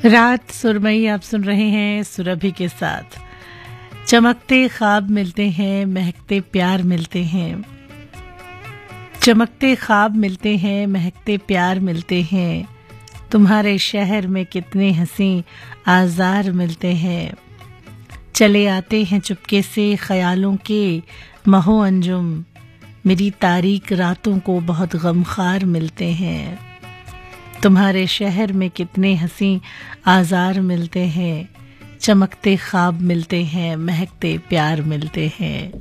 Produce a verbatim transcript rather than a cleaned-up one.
रात सुरमई आप सुन रहे हैं सुरभि के साथ। चमकते ख्वाब मिलते हैं, महकते प्यार मिलते हैं। चमकते ख्वाब मिलते हैं, महकते प्यार मिलते हैं। तुम्हारे शहर में कितने हंसी आज़ार मिलते हैं। चले आते हैं चुपके से ख्यालों के महो अंजुम। मेरी तारीक रातों को बहुत गमखार मिलते हैं। तुम्हारे शहर में कितने हंसी आज़ार मिलते हैं। चमकते ख्वाब मिलते हैं, महकते प्यार मिलते हैं।